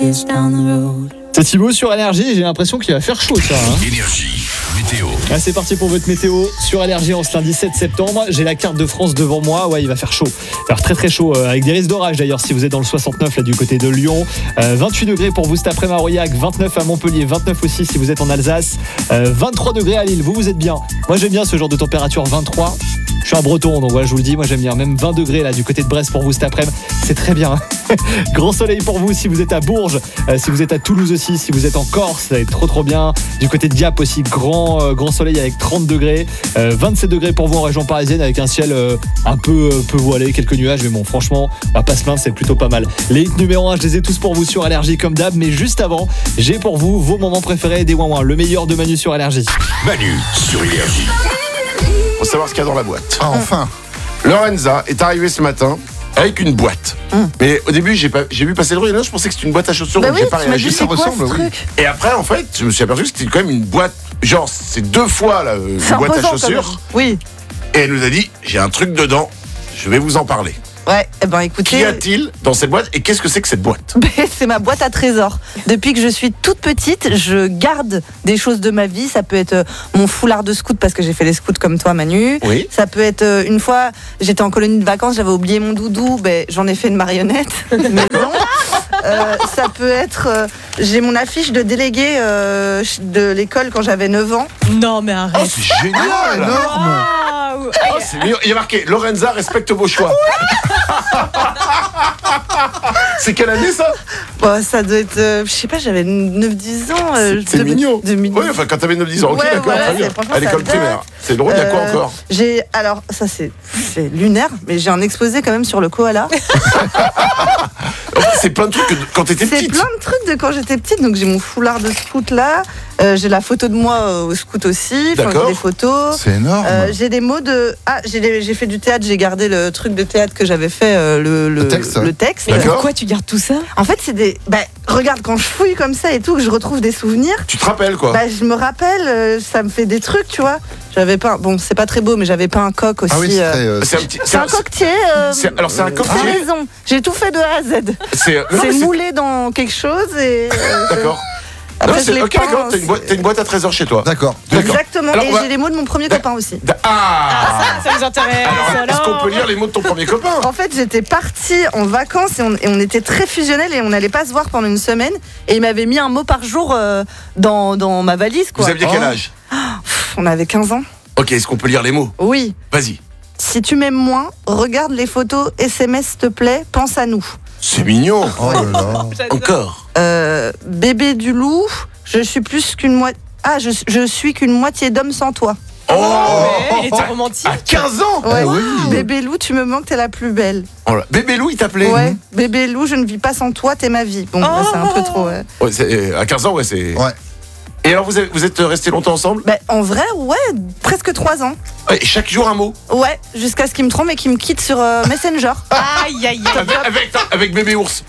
years down the road. C'est Thibaut sur Énergie, j'ai l'impression qu'il va faire chaud ça. Énergie, météo. Ah, c'est parti pour votre météo sur Énergie en ce lundi 7 septembre. J'ai la carte de France devant moi, ouais il va faire chaud. Alors très très chaud, avec des risques d'orage d'ailleurs si vous êtes dans le 69 là du côté de Lyon. 28 degrés pour vous cet après-midi à Aurillac, 29 à Montpellier, 29 aussi si vous êtes en Alsace, 23 degrés à Lille, vous êtes bien. Moi j'aime bien ce genre de température, 23. Je suis un breton donc voilà je vous le dis, moi j'aime bien. Même 20 degrés là du côté de Brest pour vous cet après-midi, c'est très bien. Grand soleil pour vous si vous êtes à Bourges, si vous êtes à Toulouse aussi, si vous êtes en Corse, ça va être trop bien. Du côté de Dieppe aussi, grand soleil avec 30 degrés, 27 degrés pour vous en région parisienne avec un ciel un peu voilé, quelques nuages, mais bon franchement, on va pas se plaindre, c'est plutôt pas mal. Les hits numéro 1, je les ai tous pour vous sur Énergie comme d'hab, mais juste avant, j'ai pour vous vos moments préférés des Ouin Ouin, le meilleur de Manu sur Énergie. Manu sur Énergie. Faut savoir ce qu'il y a dans la boîte. Ah, enfin. Lorenza est arrivée ce matin avec une boîte. Mais au début, j'ai vu passer le bruit. Là, je pensais que c'était une boîte à chaussures, donc j'ai pas réagi. Ça ressemble, oui. Et après, en fait, je me suis aperçu que c'était quand même une boîte. Genre, c'est 2 fois là, une boîte à chaussures. Oui. Et elle nous a dit, j'ai un truc dedans. Je vais vous en parler. Ouais, eh ben écoutez. Qu'y a-t-il dans cette boîte et qu'est-ce que c'est que cette boîte? C'est ma boîte à trésors. Depuis que je suis toute petite, je garde des choses de ma vie. Ça peut être mon foulard de scout parce que j'ai fait les scouts comme toi, Manu. Oui. Ça peut être une fois, j'étais en colonie de vacances, j'avais oublié mon doudou, j'en ai fait une marionnette. maison. Ça peut être, j'ai mon affiche de délégué de l'école quand j'avais 9 ans. Non mais arrête. Oh, c'est génial! énorme. Waouh. Oh, c'est mignon. Il y a marqué Lorenza respecte vos choix. C'est quelle année ça? Ça doit être, je sais pas, j'avais 9-10 ans. C'est mignon. Oui, Oui, enfin quand t'avais 9-10 ans, ok, Ouais, d'accord, voilà, très bien. franchement, À l'école ça primaire. C'est drôle, il y a quoi encore? Alors, ça c'est lunaire, mais j'ai un exposé quand même sur le koala. C'est plein de trucs que quand t'étais C'est petite. plein de trucs de quand j'étais petite. Donc j'ai mon foulard de scout là. J'ai la photo de moi au scout aussi. D'accord. J'ai des photos. C'est énorme. J'ai des mots de. J'ai fait du théâtre. J'ai gardé le truc de théâtre que j'avais fait, le texte. le texte. D'accord. Pourquoi tu gardes tout ça? En fait, c'est des. Regarde, quand je fouille comme ça et tout, que je retrouve des souvenirs. Tu te rappelles quoi? Je me rappelle, ça me fait des trucs, tu vois. J'avais pas. Bon, c'est pas très beau, mais j'avais pas un coq aussi. Ah oui, c'est très. C'est un petit. C'est un coquetier. Alors c'est un coquetier. maison. J'ai tout fait de A à Z. C'est C'est moulé dans quelque chose et. D'accord. Après, Non, je l'ai ok, peint, d'accord. T'as une boîte à trésors chez toi. D'accord. Exactement. Alors, Et on va- j'ai les mots de mon premier copain aussi. Ah. Ça nous intéresse. Est-ce qu'on peut lire les mots de ton premier copain? En fait, j'étais partie en vacances et on était très fusionnels et on n'allait pas se voir pendant une semaine. Et il m'avait mis un mot par jour dans ma valise, quoi. Vous aviez quel âge? On avait 15 ans. Ok, est-ce qu'on peut lire les mots? Oui. Vas-y. Si tu m'aimes moins, regarde les photos SMS, s'il te plaît, pense à nous. C'est mignon. Oh là là. Encore. Bébé du loup, je suis plus qu'une moitié. Ah, je suis qu'une moitié d'homme sans toi. Oh, Ouais, il était romantique. À 15 ans. Ouais. oui. Bébé loup, tu me manques, t'es la plus belle. Oh là. Bébé Lou, il t'appelait? Ouais. Bébé loup, je ne vis pas sans toi, t'es ma vie. Bon, là, c'est un peu trop. Ouais. Ouais, à 15 ans, ouais, c'est. Ouais. Et alors, vous êtes restés longtemps ensemble? En vrai, ouais, presque 3 ans. Ouais, et chaque jour un mot? Ouais, jusqu'à ce qu'il me trompe et qu'il me quitte sur Messenger. Aïe aïe aïe. Avec bébé ours.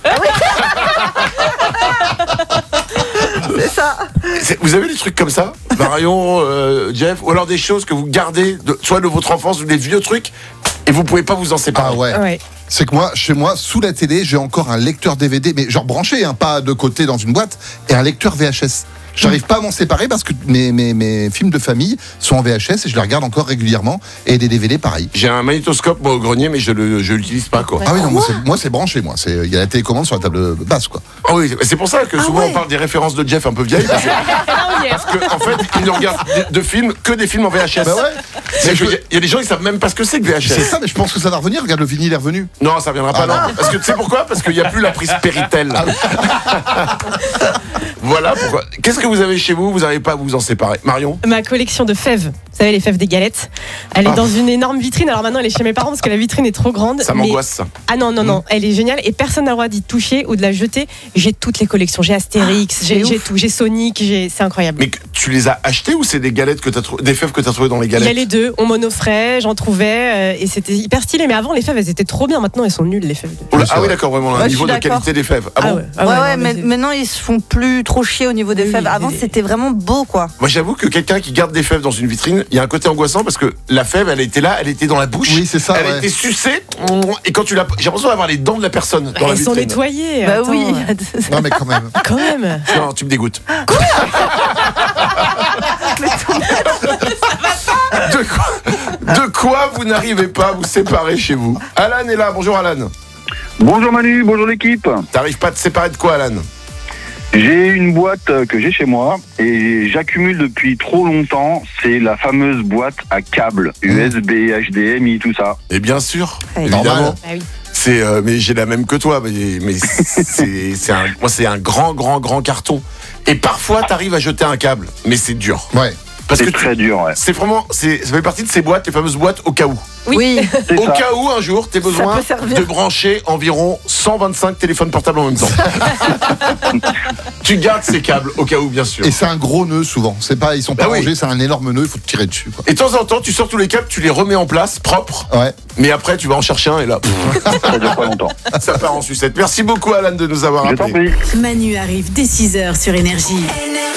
C'est ça. Vous avez des trucs comme ça, Marion, Jeff, ou alors des choses que vous gardez, soit de votre enfance ou des vieux trucs, et vous pouvez pas vous en séparer? Ah ouais. Ouais. C'est que moi, chez moi, sous la télé, j'ai encore un lecteur DVD, mais genre branché, pas de côté dans une boîte, et un lecteur VHS. J'arrive pas à m'en séparer parce que mes films de famille sont en VHS et je les regarde encore régulièrement. Et des DVD, pareil. J'ai un magnétoscope moi, au grenier, mais je l'utilise pas, quoi. Ah oui, non, moi c'est branché, moi. Il y a la télécommande sur la table basse, quoi. Ah oui, c'est pour ça que souvent ouais. on parle des références de Jeff un peu vieilles, parce que, en fait, il ne regarde de films que des films en VHS. Bah ouais. Mais il y a des gens qui savent même pas ce que c'est que C'est VHS. ça, mais je pense que ça va revenir. Regarde, le vinyle est revenu. Non, ça viendra pas, non. Parce que tu sais pourquoi? Parce qu'il n'y a plus la prise Péritel. Voilà pourquoi. Qu'est-ce que vous avez chez vous? Vous n'arrivez pas à vous en séparer. Marion? Ma collection de fèves. Vous savez, les fèves des galettes. Elle est dans une énorme vitrine. Alors maintenant, elle est chez mes parents parce que la vitrine est trop grande. Ça m'angoisse, ça. Ah non, elle est géniale et personne n'a le droit d'y toucher ou de la jeter. J'ai toutes les collections. J'ai Astérix, j'ai tout. J'ai Sonic, c'est incroyable. Mais tu les as achetées ou c'est des galettes que des fèves que tu as trouvées dans les Il y a galettes? les deux. On m'offrait, j'en trouvais et c'était hyper stylé. Mais avant, les fèves, elles étaient trop bien. Maintenant, elles sont nulles, les fèves. Oh là, ah oui, d'accord, vraiment, Ouais, un je niveau suis de d'accord. qualité des fèves. Ah bon? Ouais, mais maintenant ils se font plus trop chier au niveau des Oui, fèves. Avant, c'était vraiment beau, quoi. Moi, j'avoue que quelqu'un qui garde des fèves dans une vitrine, il y a un côté angoissant parce que la fève, elle était là, elle était dans la bouche. Oui, c'est ça, Elle ouais. était sucée. Et quand tu l'as. J'ai l'impression d'avoir les dents de la personne dans la Elles sont vitrine. nettoyées. Bah attends. oui. Non, mais quand même. Quand même. Non, tu me dégoûtes. De quoi vous n'arrivez pas à vous séparer chez vous? Alan est là. Bonjour Alan. Bonjour Manu, bonjour l'équipe. T'arrives pas à te séparer de quoi, Alan? J'ai une boîte que j'ai chez moi et j'accumule depuis trop longtemps. C'est la fameuse boîte à câbles USB, HDMI, tout ça. Et bien sûr, Ouais. évidemment. Normal. Bah oui. C'est, mais j'ai la même que toi. Mais c'est un grand carton. Et parfois, t'arrives à jeter un câble, mais c'est dur. Ouais. Parce que C'est très dur, ouais. c'est vraiment, ça fait partie de ces boîtes, les fameuses boîtes au cas où. Oui. C'est Au ça. cas où un jour, t'aies besoin peut servir. de brancher environ 125 téléphones portables en même temps. Tu gardes ces câbles au cas où, bien sûr. Et c'est un gros nœud souvent. C'est pas, ils sont pas Bah oui. rangés, c'est un énorme nœud, il faut te tirer dessus. Quoi. Et de temps en temps, tu sors tous les câbles, tu les remets en place, propres. Ouais. Mais après, tu vas en chercher un et là, Ça dure pas longtemps. ça part en sucette. Merci beaucoup, Alan, de nous avoir Je t'en appelé. prie. Manu arrive dès 6h sur Énergie.